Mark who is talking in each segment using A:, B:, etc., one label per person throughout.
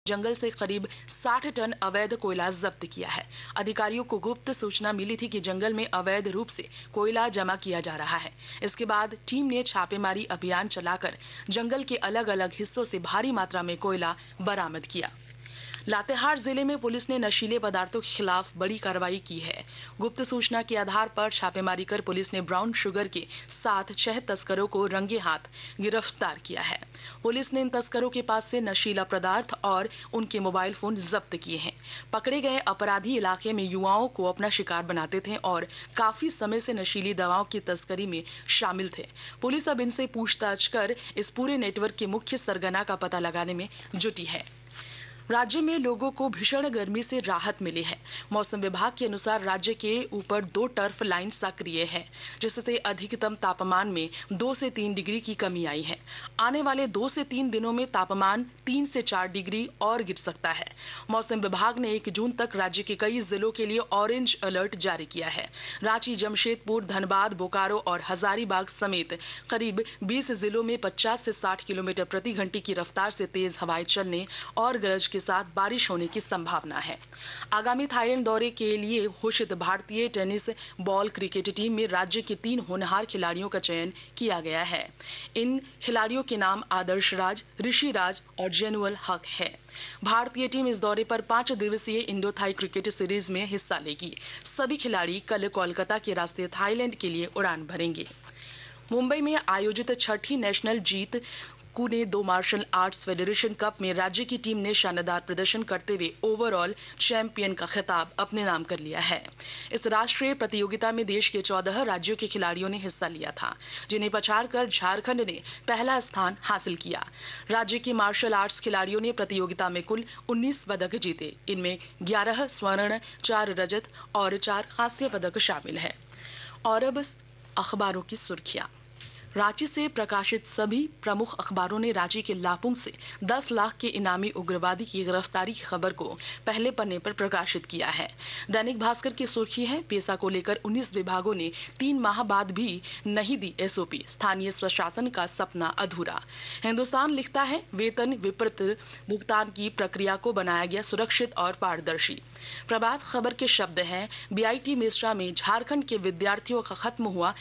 A: जंगल से करीब 60 टन अवैध कोयला जब्त किया है। अधिकारियों को गुप्त सूचना मिली थी कि जंगल में अवैध रूप से कोयला जमा किया जा रहा है। इसके बाद टीम ने छापेमारी अभियान चलाकर जंगल के अलग अलग हिस्सों से भारी मात्रा में कोयला बरामद किया। लातेहार जिले में पुलिस ने नशीले पदार्थों के खिलाफ बड़ी कार्रवाई की है। गुप्त सूचना के आधार पर छापेमारी कर पुलिस ने ब्राउन शुगर के साथ 6 तस्करों को रंगे हाथ गिरफ्तार किया है। पुलिस ने इन तस्करों के पास से नशीला पदार्थ और उनके मोबाइल फोन जब्त किए हैं। पकड़े गए अपराधी इलाके में युवाओं को अपना शिकार बनाते थे और काफी समय से नशीली दवाओं की तस्करी में शामिल थे। पुलिस अब इनसे पूछताछ कर इस पूरे नेटवर्क के मुख्य सरगना का पता लगाने में जुटी है। राज्य में लोगों को भीषण गर्मी से राहत मिली है। मौसम विभाग के अनुसार राज्य के ऊपर 2 टर्फ लाइन सक्रिय है, जिससे अधिकतम तापमान में 2 से 3 डिग्री की कमी आई है। आने वाले 2 से 3 दिनों में तापमान 3 से 4 डिग्री और गिर सकता है। मौसम विभाग ने 1 जून तक राज्य के कई जिलों के लिए ऑरेंज अलर्ट जारी किया है। रांची, जमशेदपुर, धनबाद, बोकारो और हजारीबाग समेत करीब 20 जिलों में 50 से 60 किलोमीटर प्रति घंटे की रफ्तार से तेज हवाएं चलने और गरज के साथ बारिश होने की संभावना है। आगामी थाईलैंड दौरे के लिए घोषित भारतीय टेनिस बॉल क्रिकेट टीम में राज्य के 3 होनहार खिलाड़ियों का चयन किया गया है। इन खिलाड़ियों के नाम आदर्श राज, ऋषि राज और जेनुअल हक है। भारतीय टीम इस दौरे पर 5 दिवसीय इंडो थाई क्रिकेट सीरीज में हिस्सा लेगी। सभी खिलाड़ी कल कोलकाता के रास्ते थाईलैंड के लिए उड़ान भरेंगे। मुंबई में आयोजित 6ठी नेशनल जीत Pune 2 martial arts federation cup में राज्य की टीम ने शानदार प्रदर्शन करते हुए ओवरऑल चैंपियन का खिताब अपने नाम कर लिया है। इस राष्ट्रीय प्रतियोगिता में देश के 14 राज्यों के खिलाड़ियों ने हिस्सा लिया था, जिन्हें पछाड़कर झारखंड ने पहला स्थान हासिल किया। राज्य के मार्शल आर्ट्स खिलाड़ियों ने प्रतियोगिता में कुल 19 पदक जीते। इनमें 11 स्वर्ण, 4 रजत और 4 कांस्य पदक शामिल है। और अब अखबारों की सुर्खियां। रांची से प्रकाशित सभी प्रमुख अखबारों ने रांची के लापुंग से 10 लाख के इनामी उग्रवादी की गिरफ्तारी की खबर को पहले पन्ने पर प्रकाशित किया है। दैनिक भास्कर की सुर्खी है, पेसा को लेकर 19 विभागों ने 3 माह बाद भी नहीं दी एसओपी, स्थानीय प्रशासन का सपना अधूरा। हिंदुस्तान लिखता है, वेतन विपरीत भुगतान की प्रक्रिया को बनाया गया सुरक्षित और पारदर्शी। प्रभात खबर के शब्द हैं, बीआईटी मिश्रा में झारखंड के विद्यार्थियों का खत्म हुआ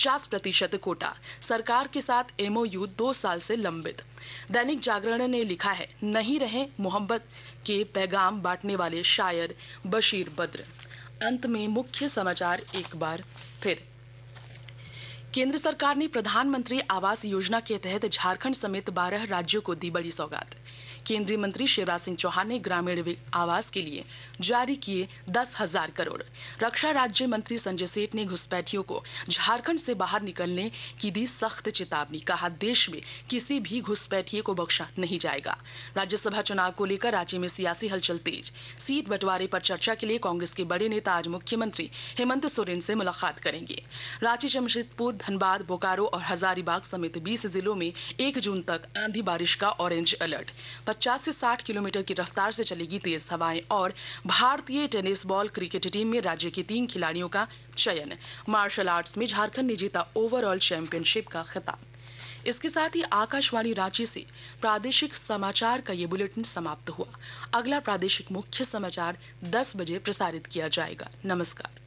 A: 50% कोटा, सरकार के साथ एमओयू 2 साल से लंबित। दैनिक जागरण ने लिखा है, नहीं रहे मोहब्बत के पैगाम बांटने वाले शायर बशीर बद्र। अंत में मुख्य समाचार एक बार फिर। केंद्र सरकार ने प्रधानमंत्री आवास योजना के तहत झारखंड समेत 12 राज्यों को दी बड़ी सौगात। केंद्रीय मंत्री शिवराज सिंह चौहान ने ग्रामीण आवास के लिए जारी किए 10,000 करोड़। रक्षा राज्य मंत्री संजय सेठ ने घुसपैठियों को झारखंड से बाहर निकलने की दी सख्त चेतावनी, कहा देश में किसी भी घुसपैठिए को बख्शा नहीं जाएगा। राज्यसभा चुनाव को लेकर रांची में सियासी हलचल तेज। सीट बंटवारे पर चर्चा के लिए कांग्रेस के बड़े नेता आज मुख्यमंत्री हेमंत सोरेन से मुलाकात करेंगे। रांची, जमशेदपुर, धनबाद, बोकारो और हजारीबाग समेत 20 जिलों में 1 जून तक आंधी बारिश का ऑरेंज अलर्ट। 50 से 60 किलोमीटर की रफ्तार से चलेगी तेज हवाएं और भारतीय टेनिस बॉल क्रिकेट टीम में राज्य के 3 खिलाड़ियों का चयन। मार्शल आर्ट्स में झारखंड ने जीता ओवरऑल चैंपियनशिप का खिताब। इसके साथ ही आकाशवाणी रांची से प्रादेशिक समाचार का ये बुलेटिन समाप्त हुआ। अगला प्रादेशिक मुख्य समाचार 10 बजे प्रसारित किया जाएगा। नमस्कार।